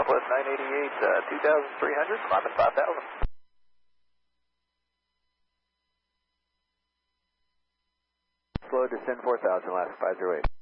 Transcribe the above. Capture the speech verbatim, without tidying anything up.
Southwest nine eighty-eight, uh, two thousand three hundred, climbing five thousand. Slow descend four thousand, last five zero eight.